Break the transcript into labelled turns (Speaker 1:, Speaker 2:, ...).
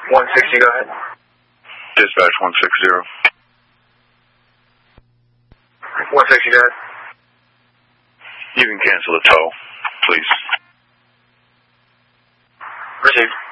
Speaker 1: 160, go ahead.
Speaker 2: Dispatch 160.
Speaker 1: 160, go ahead.
Speaker 2: You can cancel the tow, please.
Speaker 1: Received.